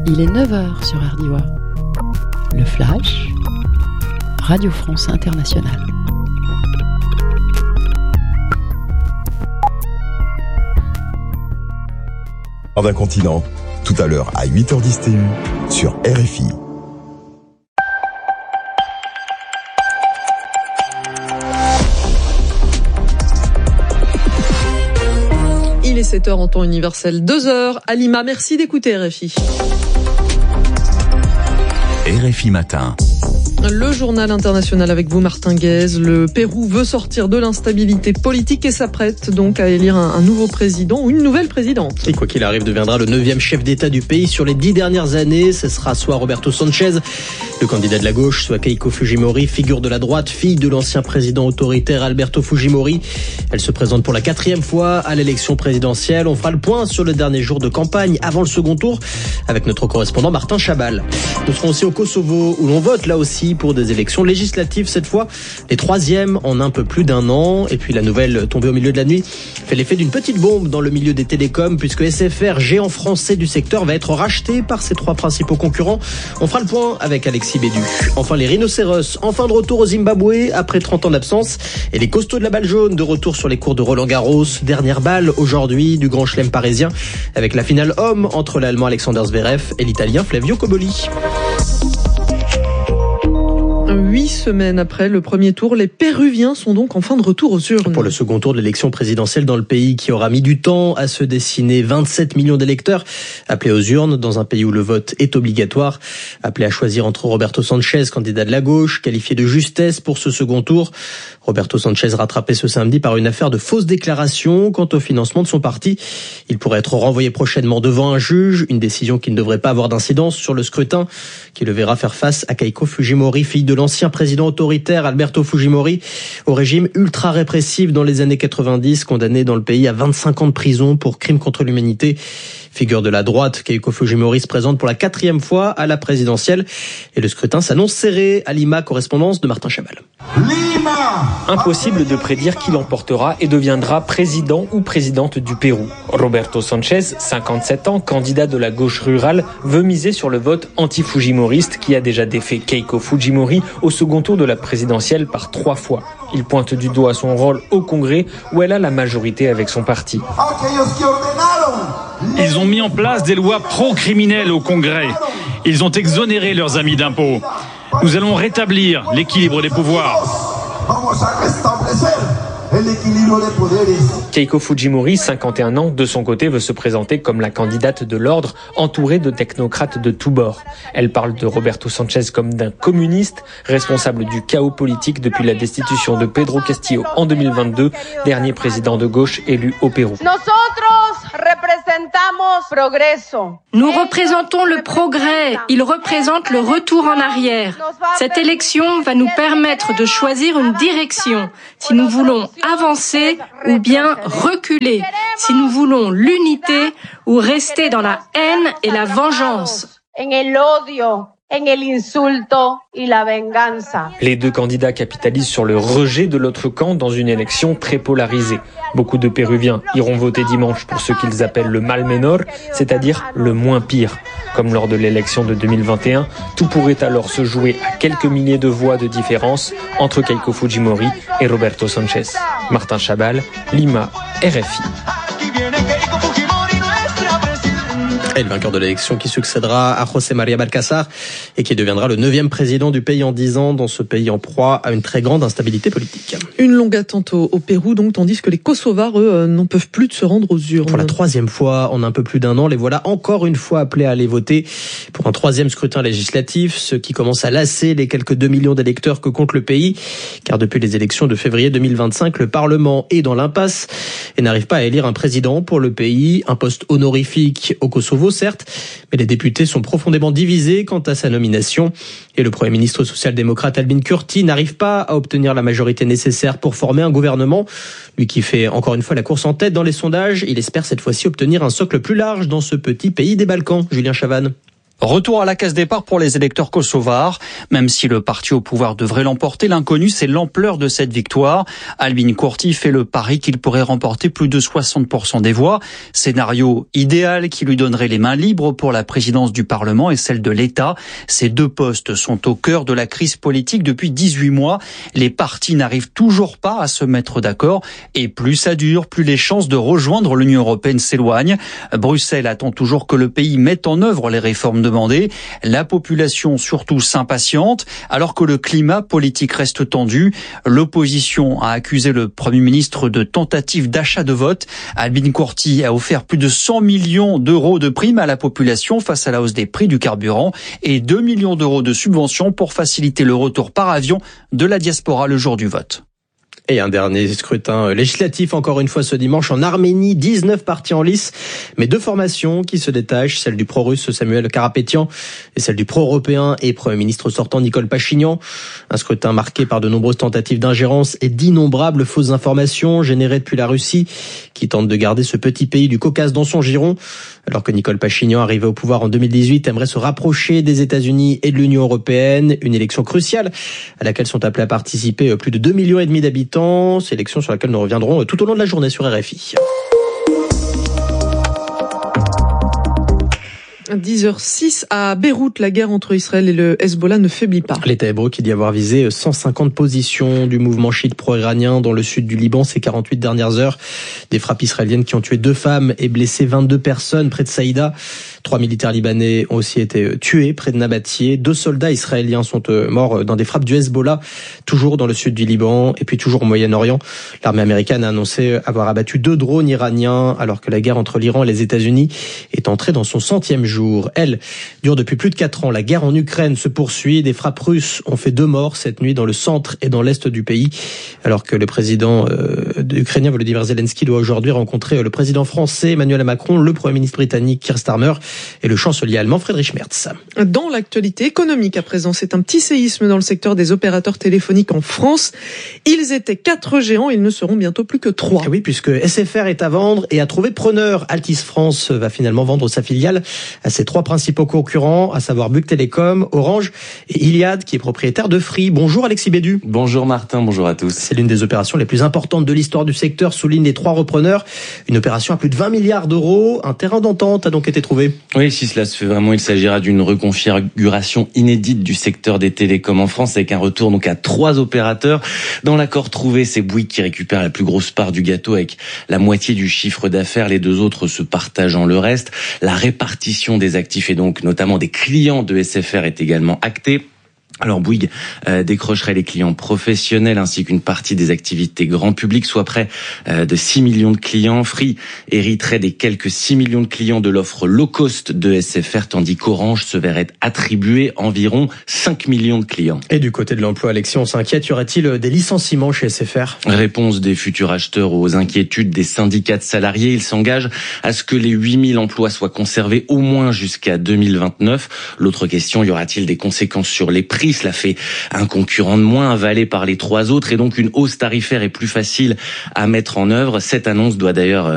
Il est 9h sur RDIWA. Le Flash, Radio France Internationale. D'un continent, tout à l'heure à 8h10 TU sur RFI. Il est 7h en temps universel, 2h à Lima. Merci d'écouter RFI. RFI Matin. Le journal international avec vous, Martin Guez. Le Pérou veut sortir de l'instabilité politique et s'apprête donc à élire un nouveau président ou une nouvelle présidente. Et quoi qu'il arrive, deviendra le 9e chef d'État du pays sur les 10 dernières années. Ce sera soit Roberto Sanchez, le candidat de la gauche, soit Keiko Fujimori, figure de la droite, fille de l'ancien président autoritaire Alberto Fujimori. Elle se présente pour la 4e fois à l'élection présidentielle. On fera le point sur le dernier jour de campagne avant le second tour avec notre correspondant Martin Chabal. Nous serons aussi au Kosovo où l'on vote là aussi pour des élections législatives, cette fois les 3e en un peu plus d'un an. Et puis la nouvelle tombée au milieu de la nuit fait l'effet d'une petite bombe dans le milieu des télécoms puisque SFR, géant français du secteur, va être racheté par ses 3 principaux concurrents. On fera le point avec Alexis Bédu. Enfin les rhinocéros, enfin de retour au Zimbabwe après 30 ans d'absence, et les costauds de la balle jaune de retour sur les cours de Roland-Garros. Dernière balle aujourd'hui du grand chelem parisien avec la finale homme entre l'Allemand Alexander Zverev et l'Italien Flavio Cobolli. 8 semaines après le premier tour, les Péruviens sont donc enfin de retour aux urnes. Pour le second tour de l'élection présidentielle dans le pays qui aura mis du temps à se dessiner, 27 millions d'électeurs appelés aux urnes dans un pays où le vote est obligatoire, appelés à choisir entre Roberto Sanchez, candidat de la gauche, qualifié de justesse pour ce second tour. Roberto Sanchez rattrapé ce samedi par une affaire de fausses déclarations quant au financement de son parti. Il pourrait être renvoyé prochainement devant un juge, une décision qui ne devrait pas avoir d'incidence sur le scrutin, qui le verra faire face à Keiko Fujimori, fille de l'ancien président autoritaire Alberto Fujimori, au régime ultra répressif dans les années 90, condamné dans le pays à 25 ans de prison pour crimes contre l'humanité. Figure de la droite, Keiko Fujimori se présente pour la 4e fois à la présidentielle et le scrutin s'annonce serré. À Lima, correspondance de Martin Chabal. Impossible de prédire qui l'emportera et deviendra président ou présidente du Pérou. Roberto Sanchez, 57 ans, candidat de la gauche rurale, veut miser sur le vote anti-fujimoriste qui a déjà défait Keiko Fujimori au second tour de la présidentielle par 3 fois. Il pointe du doigt son rôle au Congrès où elle a la majorité avec son parti. Ils ont mis en place des lois pro-criminelles au Congrès. Ils ont exonéré leurs amis d'impôts. Nous allons rétablir l'équilibre des pouvoirs. Keiko Fujimori, 51 ans, de son côté veut se présenter comme la candidate de l'ordre, entourée de technocrates de tous bords. Elle parle de Roberto Sanchez comme d'un communiste, responsable du chaos politique depuis la destitution de Pedro Castillo en 2022, dernier président de gauche élu au Pérou. Nous représentons le progrès, il représente le retour en arrière. Cette élection va nous permettre de choisir une direction, si nous voulons avancer ou bien reculer, si nous voulons l'unité ou rester dans la haine et la vengeance. Les 2 candidats capitalisent sur le rejet de l'autre camp dans une élection très polarisée. Beaucoup de Péruviens iront voter dimanche pour ce qu'ils appellent le mal menor, c'est-à-dire le moins pire. Comme lors de l'élection de 2021, tout pourrait alors se jouer à quelques milliers de voix de différence entre Keiko Fujimori et Roberto Sanchez. Martin Chabal, Lima, RFI. Et le vainqueur de l'élection qui succédera à José María Balcázar et qui deviendra le 9e président du pays en 10 ans, dans ce pays en proie à une très grande instabilité politique. Une longue attente au Pérou, donc, tandis que les Kosovars, eux, n'en peuvent plus de se rendre aux urnes. Pour la 3e fois en un peu plus d'un an, les voilà encore une fois appelés à aller voter pour un 3e scrutin législatif, ce qui commence à lasser les quelques 2 millions d'électeurs que compte le pays, car depuis les élections de février 2025, le Parlement est dans l'impasse et n'arrive pas à élire un président pour le pays, un poste honorifique au Kosovo, certes, mais les députés sont profondément divisés quant à sa nomination. Et le Premier ministre social-démocrate Albin Kurti n'arrive pas à obtenir la majorité nécessaire pour former un gouvernement. Lui qui fait encore une fois la course en tête dans les sondages, il espère cette fois-ci obtenir un socle plus large dans ce petit pays des Balkans. Julien Chavannes. Retour à la case départ pour les électeurs kosovars. Même si le parti au pouvoir devrait l'emporter, l'inconnu, c'est l'ampleur de cette victoire. Albin Kurti fait le pari qu'il pourrait remporter plus de 60% des voix. Scénario idéal qui lui donnerait les mains libres pour la présidence du Parlement et celle de l'État. Ces deux postes sont au cœur de la crise politique depuis 18 mois. Les partis n'arrivent toujours pas à se mettre d'accord. Et plus ça dure, plus les chances de rejoindre l'Union européenne s'éloignent. Bruxelles attend toujours que le pays mette en œuvre les réformes demandées. La population surtout s'impatiente, alors que le climat politique reste tendu. L'opposition a accusé le Premier ministre de tentative d'achat de vote. Albin Kurti a offert plus de 100 millions d'euros de primes à la population face à la hausse des prix du carburant et 2 millions d'euros de subventions pour faciliter le retour par avion de la diaspora le jour du vote. Et un dernier scrutin législatif, encore une fois ce dimanche en Arménie, 19 partis en lice, mais deux formations qui se détachent, celle du pro-russe Samuel Karapétian et celle du pro-européen et Premier ministre sortant Nicole Pachinian. Un scrutin marqué par de nombreuses tentatives d'ingérence et d'innombrables fausses informations générées depuis la Russie, qui tente de garder ce petit pays du Caucase dans son giron, alors que Nicole Pachinian, arrivée au pouvoir en 2018, aimerait se rapprocher des États-Unis et de l'Union européenne, une élection cruciale à laquelle sont appelés à participer plus de 2,5 millions d'habitants. Sélection sur laquelle nous reviendrons tout au long de la journée sur RFI. 10h06 à Beyrouth, la guerre entre Israël et le Hezbollah ne faiblit pas. L'État hébreu qui dit avoir visé 150 positions du mouvement chiite pro-iranien dans le sud du Liban ces 48 dernières heures. Des frappes israéliennes qui ont tué 2 femmes et blessé 22 personnes près de Saïda. 3 militaires libanais ont aussi été tués près de Nabatieh. 2 soldats israéliens sont morts dans des frappes du Hezbollah, toujours dans le sud du Liban et puis toujours au Moyen-Orient. L'armée américaine a annoncé avoir abattu 2 drones iraniens alors que la guerre entre l'Iran et les États-Unis est entrée dans son 100e jour. Elle dure depuis plus de 4 ans. La guerre en Ukraine se poursuit. Des frappes russes ont fait 2 morts cette nuit dans le centre et dans l'est du pays, alors que le président ukrainien Volodymyr Zelensky doit aujourd'hui rencontrer le président français Emmanuel Macron, le premier ministre britannique Keir Starmer et le chancelier allemand Friedrich Merz. Dans l'actualité économique à présent, c'est un petit séisme dans le secteur des opérateurs téléphoniques en France. Ils étaient 4 géants, ils ne seront bientôt plus que 3. Oui, puisque SFR est à vendre et a trouvé preneur. Altice France va finalement vendre sa filiale à ses 3 principaux concurrents, à savoir Bouygues Telecom, Orange et Iliad, qui est propriétaire de Free. Bonjour Alexis Bédu. Bonjour Martin, bonjour à tous. C'est l'une des opérations les plus importantes de l'histoire du secteur, soulignent les 3 repreneurs. Une opération à plus de 20 milliards d'euros. Un terrain d'entente a donc été trouvé. Oui, si cela se fait vraiment, il s'agira d'une reconfiguration inédite du secteur des télécoms en France, avec un retour donc à 3 opérateurs. Dans l'accord trouvé, c'est Bouygues qui récupère la plus grosse part du gâteau avec la moitié du chiffre d'affaires. Les 2 autres se partageant le reste. La répartition des actifs et donc notamment des clients de SFR est également actée. Alors Bouygues décrocherait les clients professionnels ainsi qu'une partie des activités grand public, soit près de 6 millions de clients. Free hériterait des quelques 6 millions de clients de l'offre low cost de SFR, tandis qu'Orange se verrait attribuer environ 5 millions de clients. Et du côté de l'emploi, Alexis, on s'inquiète, y aurait-il des licenciements chez SFR ? Réponse des futurs acheteurs aux inquiétudes des syndicats de salariés. Ils s'engagent à ce que les 8000 emplois soient conservés au moins jusqu'à 2029. L'autre question, y aura-t-il des conséquences sur les prix ? Cela fait un concurrent de moins avalé par les 3 autres et donc une hausse tarifaire est plus facile à mettre en œuvre. Cette annonce doit d'ailleurs